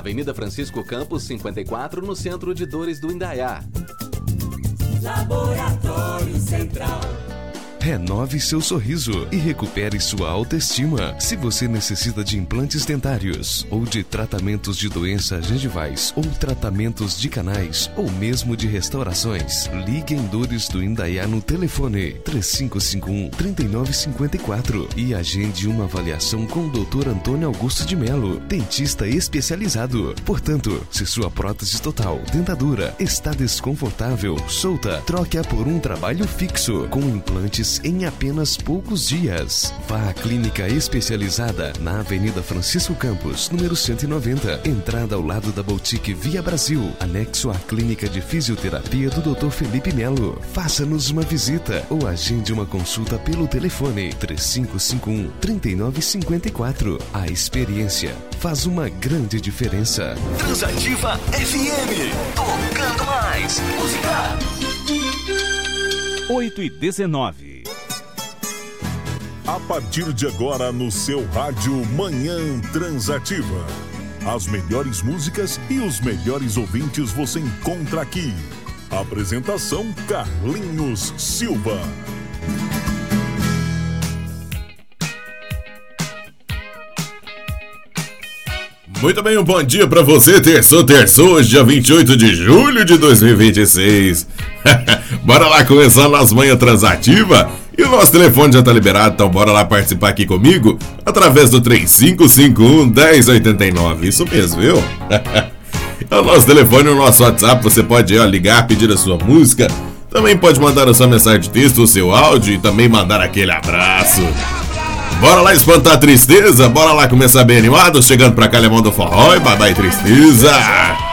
Avenida Francisco Campos, 54, no centro de Dores do Indaiá. Laboratório Central. Renove seu sorriso e recupere sua autoestima. Se você necessita de implantes dentários ou de tratamentos de doenças gengivais ou tratamentos de canais ou mesmo de restaurações, ligue em Dores do Indaiá no telefone 3551-3954 e agende uma avaliação com o Dr. Antônio Augusto de Melo, dentista especializado. Portanto, se sua prótese total, dentadura, está desconfortável, solta, troque-a por um trabalho fixo com implantes em apenas poucos dias. Vá à clínica especializada na Avenida Francisco Campos, número 190, entrada ao lado da Boutique Via Brasil, anexo à clínica de fisioterapia do Dr. Felipe Melo. Faça-nos uma visita ou agende uma consulta pelo telefone 3551-3954. A experiência faz uma grande diferença. Transativa FM, tocando mais música. 8h19. A partir de agora no seu rádio Manhã Transativa. As melhores músicas e os melhores ouvintes você encontra aqui. Apresentação Carlinhos Silva. Muito bem, um bom dia pra você, terçou, hoje, dia 28 de julho de 2026. Bora lá começar nossa Manhã Transativa. E o nosso telefone já tá liberado, então bora lá participar aqui comigo através do 3551-1089. Isso mesmo, viu? É o nosso telefone, o nosso WhatsApp, você pode ligar, pedir a sua música. Também pode mandar a sua mensagem de texto, o seu áudio e também mandar aquele abraço. Bora lá espantar a tristeza, bora lá começar bem animado, chegando pra cá, Alemão do Forró e Babai Tristeza.